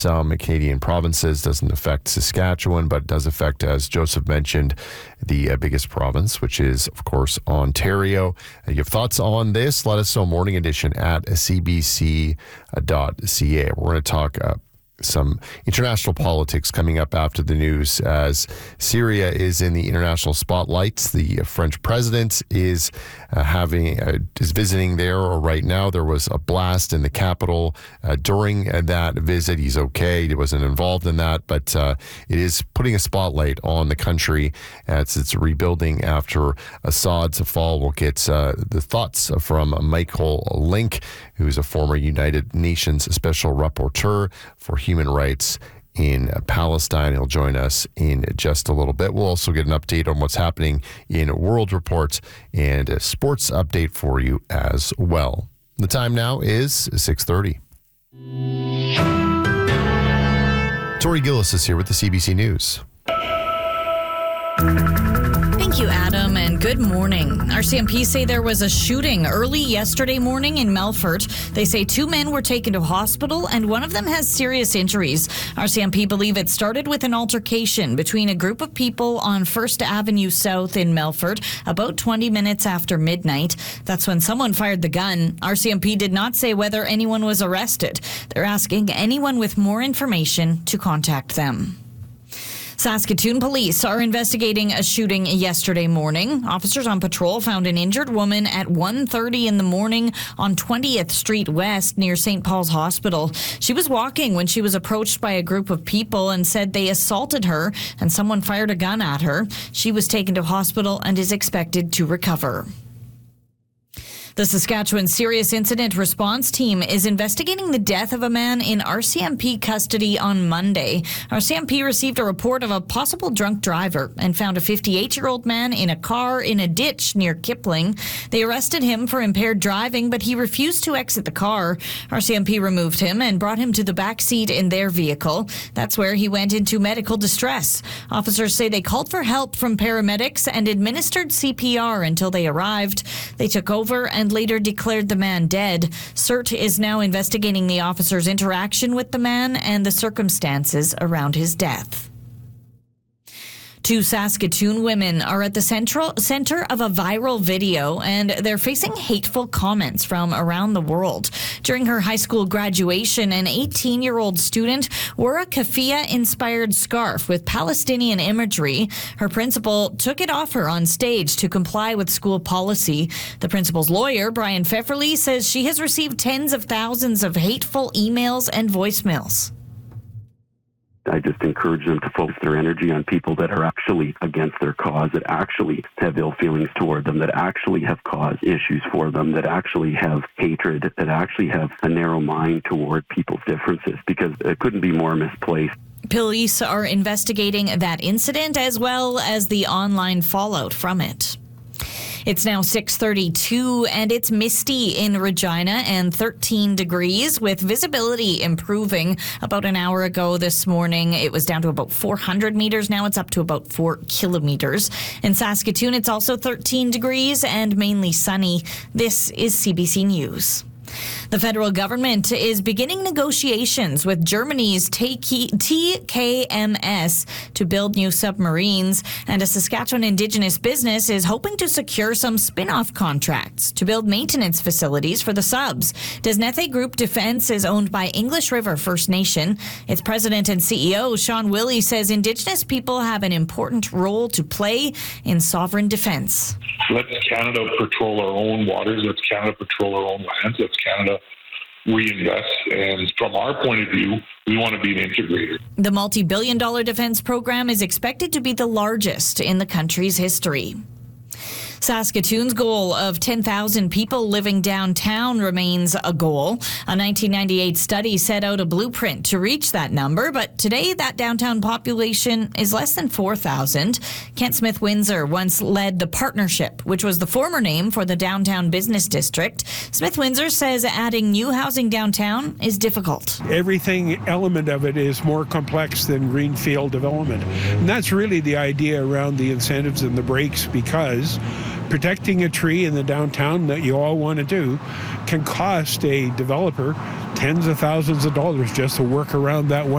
some Canadian provinces. Doesn't affect Saskatchewan, but does affect, as Joseph mentioned, the biggest province, which is, of course, Ontario. You have thoughts on this? Let us know. Morning Edition at cbc.ca. We're going to talk some international politics coming up after the news, as Syria is in the international spotlights. The French president is visiting there, or right now. There was a blast in the capital during that visit. He's okay. He wasn't involved in that, but it is putting a spotlight on the country as it's rebuilding after Assad's fall. We'll get the thoughts from Michael Link, who's a former United Nations Special Rapporteur for Human Rights in Palestine. He'll join us in just a little bit. We'll also get an update on what's happening in World Report and a sports update for you as well. The time now is 6:30. Tori Gillis is here with the CBC News. Thank you, Adam, and good morning. RCMP say there was a shooting early yesterday morning in Melfort. They say 2 men were taken to hospital and one of them has serious injuries. RCMP believe it started with an altercation between a group of people on First Avenue South in Melfort about 20 minutes after midnight. That's when someone fired the gun. RCMP did not say whether anyone was arrested. They're asking anyone with more information to contact them. Saskatoon police are investigating a shooting yesterday morning. Officers on patrol found an injured woman at 1:30 in the morning on 20th Street West near St. Paul's Hospital. She was walking when she was approached by a group of people and said they assaulted her and someone fired a gun at her. She was taken to hospital and is expected to recover. The Saskatchewan Serious Incident Response Team is investigating the death of a man in RCMP custody on Monday. RCMP received a report of a possible drunk driver and found a 58-year-old man in a car in a ditch near Kipling. They arrested him for impaired driving, but he refused to exit the car. RCMP removed him and brought him to the back seat in their vehicle. That's where he went into medical distress. Officers say they called for help from paramedics and administered CPR until they arrived. They took over and later declared the man dead. CERT is now investigating the officer's interaction with the man and the circumstances around his death. 2 Saskatoon women are at the center of a viral video, and they're facing hateful comments from around the world. During her high school graduation, an 18-year-old student wore a keffiyeh-inspired scarf with Palestinian imagery. Her principal took it off her on stage to comply with school policy. The principal's lawyer, Brian Pfefferly, says she has received tens of thousands of hateful emails and voicemails. I just encourage them to focus their energy on people that are actually against their cause, that actually have ill feelings toward them, that actually have caused issues for them, that actually have hatred, that actually have a narrow mind toward people's differences, because it couldn't be more misplaced. Police are investigating that incident as well as the online fallout from it. It's now 6:32 and it's misty in Regina and 13 degrees with visibility improving. About an hour ago this morning, it was down to about 400 meters. Now it's up to about 4 kilometers. In Saskatoon, it's also 13 degrees and mainly sunny. This is CBC News. The federal government is beginning negotiations with Germany's TKMS to build new submarines, and a Saskatchewan Indigenous business is hoping to secure some spin-off contracts to build maintenance facilities for the subs. Desnethe Group Defence is owned by English River First Nation. Its president and CEO, Sean Willey, says Indigenous people have an important role to play in sovereign defence. Let's Canada patrol our own waters. Let's Canada patrol our own lands. Let's Canada reinvest. And from our point of view, we want to be an integrator. The multi-billion-dollar defense program is expected to be the largest in the country's history. Saskatoon's goal of 10,000 people living downtown remains a goal. A 1998 study set out a blueprint to reach that number, but today that downtown population is less than 4,000. Kent Smith Windsor once led the Partnership, which was the former name for the downtown business district. Smith Windsor says adding new housing downtown is difficult. Everything element of it is more complex than greenfield development. And that's really the idea around the incentives and the breaks, because protecting a tree in the downtown that you all want to do can cost a developer tens of thousands of dollars just to work around that one.